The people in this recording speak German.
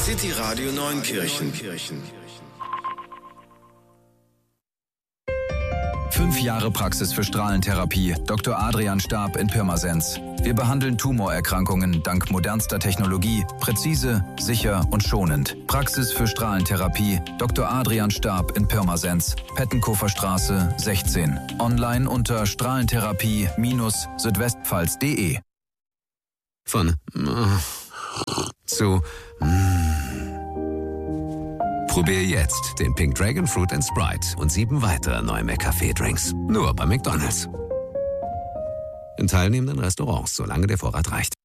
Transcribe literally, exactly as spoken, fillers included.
City Radio Neunkirchen. Fünf Jahre Praxis für Strahlentherapie. Doktor Adrian Stab in Pirmasens. Wir behandeln Tumorerkrankungen dank modernster Technologie, präzise, sicher und schonend. Praxis für Strahlentherapie. Doktor Adrian Stab in Pirmasens. Pettenkofer Straße sechzehn. Online unter strahlentherapie Südwestpfalz punkt de. Von zu Probier jetzt den Pink Dragon Fruit and Sprite und sieben weitere neue McCafé-Drinks. Nur bei McDonald's. In teilnehmenden Restaurants, solange der Vorrat reicht.